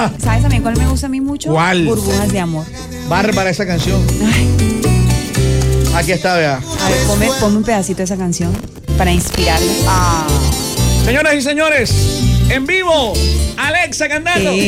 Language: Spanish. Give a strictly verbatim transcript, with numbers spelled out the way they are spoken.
Ah. ¿Sabes también cuál me gusta a mí mucho? ¿Cuál? Burbujas de amor. Bárbara esa canción. Ay, Aquí está, vea. a ver, ponme, ponme un pedacito de esa canción para inspirarme. Señoras y señores, en vivo, Alexa cantando. Sí.